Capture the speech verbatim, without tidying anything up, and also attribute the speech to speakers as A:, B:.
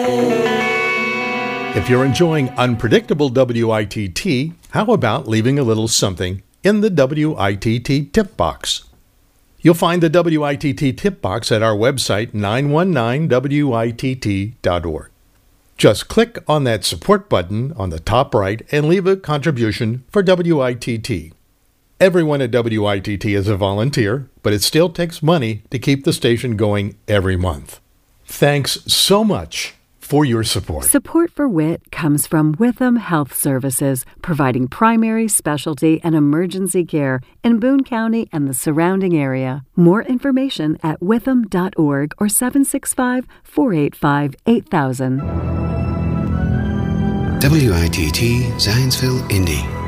A: If you're enjoying unpredictable W I T T, how about leaving a little something in the W I T T tip box? You'll find the W I T T tip box at our website, nine one nine W I T T dot org. Just click on that support button on the top right and leave a contribution for W I T T. Everyone at W I T T is a volunteer, but it still takes money to keep the station going every month. Thanks so much for your support.
B: Support for W I T comes from Witham Health Services, providing primary, specialty, and emergency care in Boone County and the surrounding area. More information at witham dot org or seven six five, four eight five, eight thousand.
C: W I T T Zionsville, Indy.